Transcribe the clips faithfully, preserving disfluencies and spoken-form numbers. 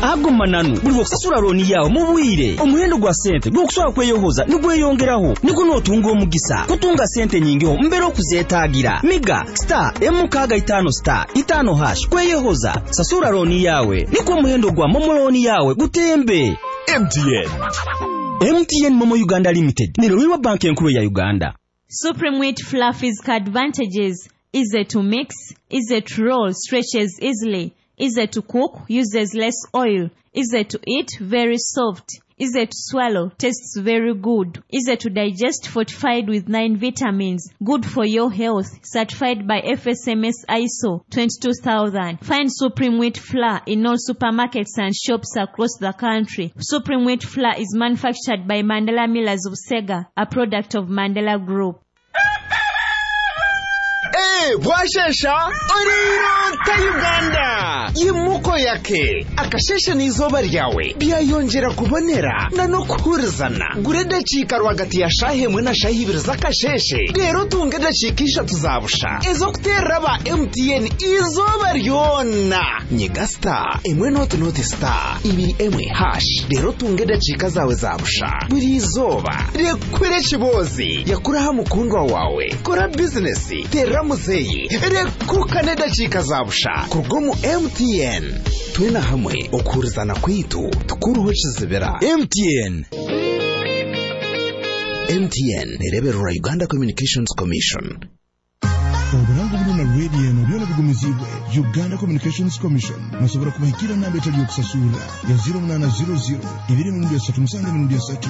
agoma nanu buli okusasula looni yawe mu bwire omuhendo gwa sente gwokuswala kweyohoza nigweyongeraho niko nootunga omugisa kutunga sente nyingiho mbere okuzeetaagira miga star M K itaano star itaano hash kweyohoza sasula looni yawe niko omuhendo gwa momo looni yawe gutembe. M T N M T N Momo Uganda Limited ni Lwiwa Bank enkulu ya Uganda. Supreme Wheat Flour physical advantages: easy to mix, easy to roll, stretches easily, easy to cook, uses less oil, easy to eat, very soft, easy to swallow, tastes very good, easy to digest, fortified with nine vitamins, good for your health, certified by F S M S I S O twenty-two thousand. Find Supreme Wheat Flour in all supermarkets and shops across the country. Supreme Wheat Flour is manufactured by Mandela Millers of Sega, a product of Mandela Group. Eh, bwashesha oriro ta Uganda yimuko yake akashesha n'izoba ryawe byayongera kubonera na no kuhurizana gurede chika rwagati ya shahe mwe na shahi ibiri zakasheshe rero tungede chikisha tuzabusha ezo kutera ba M T N izoba ryona nyiga star emwe not not star ibiri emwe hash rero tungede chika zawe zabusha buri izoba rekwere chibozi yakuraha mukundwa wawe kora business tera muzeyi rekukane dachika zabusha kurugomu M T N twena hamwe okurizana kwitu tukuruho chizibera. M T N M T N nerebero ra Uganda Communications Commission. Oburango buna radio no byona bigumizibwe Uganda Communications Commission musobora kubahikira nambe tali yokusasura ya zero nine zero zero ibiri mu ndya tatu musange mu ndya tatu.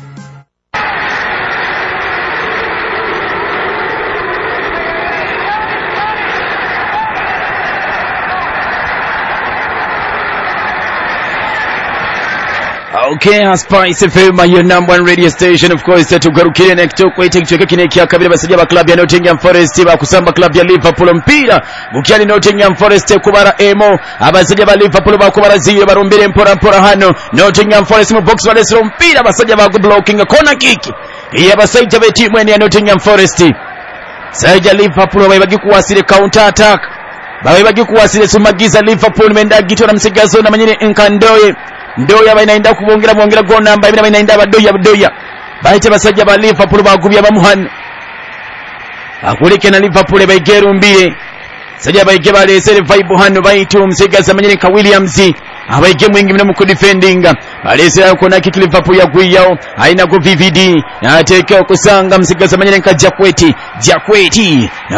Okay, Spice F M, your number one radio station, of course, to tugarukire nekto kwete kichweke kine kia kabila basajja ba club ya Nottingham Forest bakusamba club ya Liverpool mpira bukyali Nottingham Forest kubara emo abasajja ba Liverpool bakubara ziyo barumbire mpora mpora hano Nottingham Forest mu box wale siro mpira basajja ba blocking corner kick iya basajja be team ya Nottingham Forest sajja Liverpool bayibagi kuwasire counter attack bayibagi kuwasire sumagiza Liverpool menda gito na msigazo na manyine nkandoye ndoya bainaenda kubongera bongera go namba ibina bainaenda badoya badoya baite basajja ba Liverpool bagubya bamuhana akulike na Liverpool baigera umbire sajja baige balesere vibe hano baitu umsigaza manyine ka Williams abaige mwingi mna mu defendinga balesera ko na kick Liverpool yagwiyao aina go V V D na ateke okusanga msigaza manyine ka Jakweti Jakweti